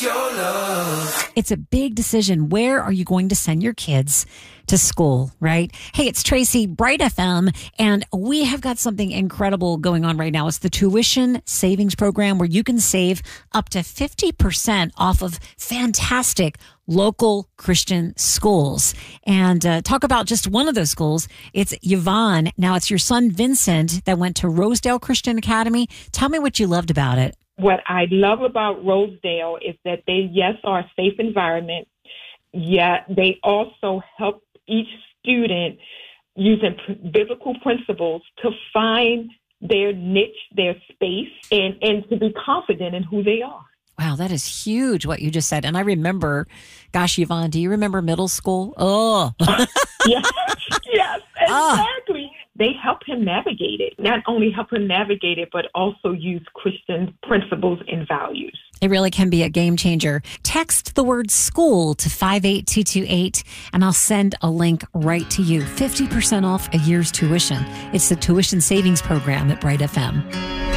your love. It's a big decision. Where are you going to send your kids to school, right? Hey, it's Tracy, Bright FM, and we have got something incredible going on right now. It's the tuition savings program where you can save up to 50% off of fantastic local Christian schools. And talk about just one of those schools. It's Yvonne. Now, it's your son, Vincent, that went to Rosedale Christian Academy. Tell me what you loved about it. What I love about Rosedale is that they, yes, are a safe environment, yet they also help each student using biblical principles to find their niche, their space, and to be confident in who they are. Wow, that is huge what you just said. And I remember, gosh, Yvonne, do you remember middle school? Oh. Yes, exactly. They help him navigate it. Not only help him navigate it, but also use Christian principles and values. It really can be a game changer. Text the word school to 58228 and I'll send a link right to you. 50% off a year's tuition. It's the tuition savings program at Bright FM.